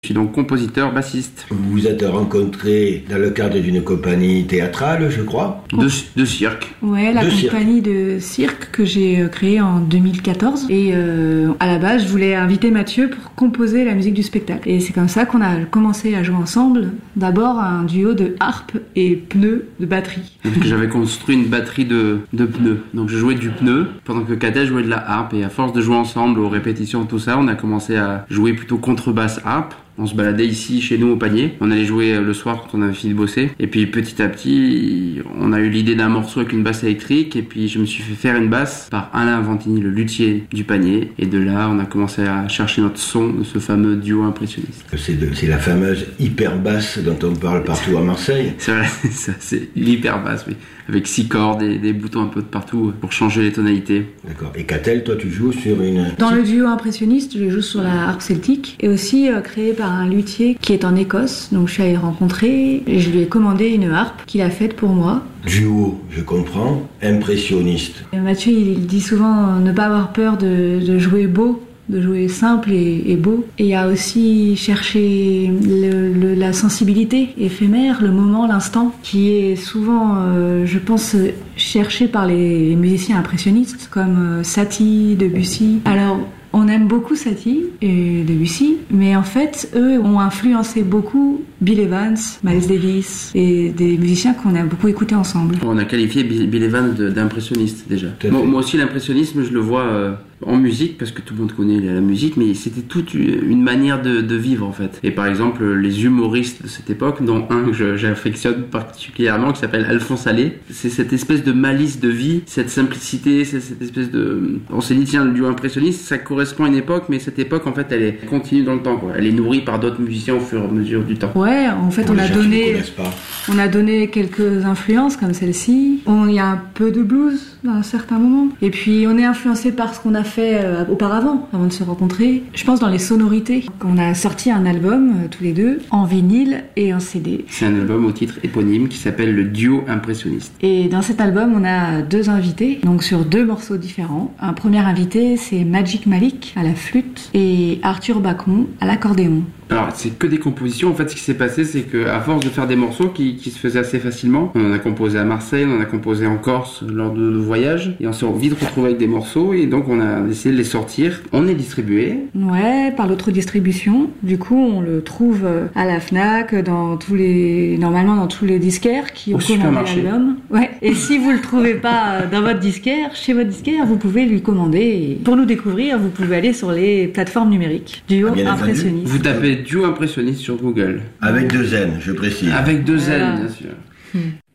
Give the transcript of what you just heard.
Je suis donc compositeur, bassiste. Vous vous êtes rencontrés dans le cadre d'une compagnie théâtrale, je crois. De cirque. Ouais, la compagnie de cirque que j'ai créée en 2014. Et à la base, je voulais inviter Mathieu pour composer la musique du spectacle. Et c'est comme ça qu'on a commencé à jouer ensemble. D'abord un duo de harpe et pneus de batterie. Donc j'avais construit une batterie de pneus. Donc je jouais du pneu pendant que Cadet jouait de la harpe. Et à force de jouer ensemble aux répétitions, tout ça, on a commencé à jouer plutôt contrebasse harpe. On se baladait ici, chez nous, au panier. On allait jouer le soir quand on avait fini de bosser. Et puis petit à petit, on a eu l'idée d'un morceau avec une basse électrique. Et puis je me suis fait faire une basse par Alain Vantini, le luthier du panier. Et de là, on a commencé à chercher notre son de ce fameux duo impressionniste. C'est la fameuse hyper basse dont on parle partout à Marseille. C'est vrai, c'est l'hyper basse, oui. Avec 6 cordes et des boutons un peu de partout pour changer les tonalités. D'accord. Et Catel, toi, tu joues sur une... Dans le duo impressionniste, je joue sur la harpe celtique et aussi créé par un luthier qui est en Écosse. Donc je suis allée le rencontrer et je lui ai commandé une harpe qu'il a faite pour moi. Duo, je comprends, impressionniste. Et Mathieu, il dit souvent ne pas avoir peur de jouer beau, de jouer simple et beau. Et il y a aussi chercher la sensibilité éphémère, le moment, l'instant, qui est souvent, je pense, cherché par les musiciens impressionnistes comme Satie, Debussy. Alors, on aime beaucoup Satie et Debussy, mais en fait, eux ont influencé beaucoup Bill Evans, Miles Davis et des musiciens qu'on a beaucoup écoutés ensemble. On a qualifié Bill Evans d'impressionniste déjà. Moi aussi, l'impressionnisme, je le vois en musique, parce que tout le monde connaît la musique, mais c'était toute une manière de vivre en fait. Et par exemple, les humoristes de cette époque, dont un que j'affectionne particulièrement, qui s'appelle Alphonse Allais, c'est cette espèce de malice de vie, cette simplicité, cette espèce de... On s'est dit, tiens, le duo impressionniste, ça correspond à une époque, mais cette époque, en fait, elle est continue dans le temps, quoi. Elle est nourrie par d'autres musiciens au fur et à mesure du temps. Ouais, en fait, on a donné quelques influences comme celle-ci. Il y a un peu de blues dans un certain moment. Et puis, on est influencé par ce qu'on a fait auparavant, avant de se rencontrer. Je pense dans les sonorités. On a sorti un album, tous les deux, en vinyle et en CD. C'est un album au titre éponyme qui s'appelle Le Duo Impressionniste. Et dans cet album, on a 2 invités, donc sur 2 morceaux différents. Un premier invité, c'est Magic Malik à la flûte et Arthur Bacon à l'accordéon. Alors, c'est que des compositions. En fait, ce qui s'est passé, c'est qu'à force de faire des morceaux qui se faisaient assez facilement, on en a composé à Marseille, on en a composé en Corse lors de nos voyages, et on s'est vite retrouvé avec des morceaux, et donc on a essayé de les sortir. On est distribué. Ouais, par l'autre-distribution. Du coup, on le trouve à la Fnac, normalement dans tous les disquaires qui ont commandé l'album. Ouais. Et si vous le trouvez pas dans votre disquaire, chez votre disquaire, vous pouvez lui commander. Et pour nous découvrir, vous pouvez aller sur les plateformes numériques. Duo impressionniste. Vous tapez duo impressionniste sur Google. Avec 2 N, je précise. Avec 2 N, bien sûr.